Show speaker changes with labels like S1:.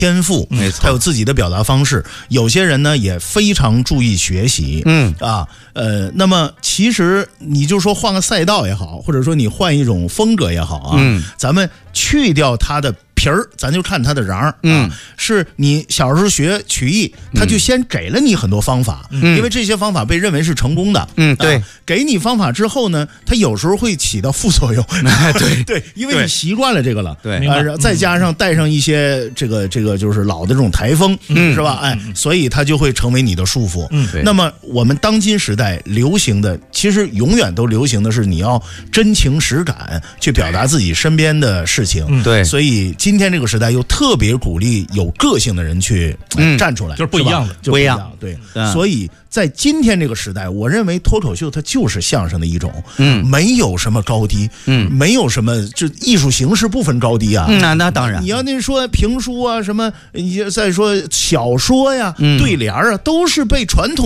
S1: 天赋，
S2: 没错，
S1: 他有自己的表达方式。有些人呢也非常注意学习，那么其实你就说换个赛道也好，或者说你换一种风格也好啊，咱们去掉他的皮儿，咱就看他的瓤是你小时候学曲艺，他就先给了你很多方法，因为这些方法被认为是成功的，
S2: 对，
S1: 给你方法之后呢，他有时候会起到副作用，对，因为你习惯了这个了，
S2: 对，
S1: 再加上带上一些这个就是老的这种台风，是吧？所以它就会成为你的束缚。那么我们当今时代流行的，其实永远都流行的是你要真情实感去表达自己身边的事情，
S2: 对，
S1: 所以今天这个时代又特别鼓励有个性的人去站出来，
S3: 就是不一样的，
S1: 就不一样，对，所以在今天这个时代，我认为脱口秀它就是相声的一种，没有什么高低，没有什么，就艺术形式不分高低啊，
S2: 那当然，
S1: 你要那说评书啊什么，再说小说呀、对联啊，都是被传统